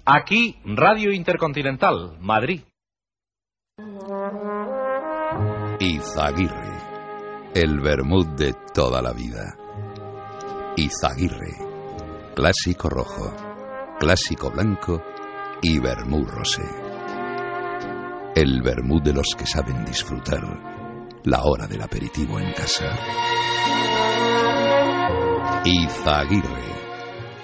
Aquí, Radio Intercontinental, Madrid. Izaguirre, el vermut de toda la vida. Izaguirre, clásico rojo, clásico blanco y vermut rosé. El vermut de los que saben disfrutar la hora del aperitivo en casa. Izaguirre.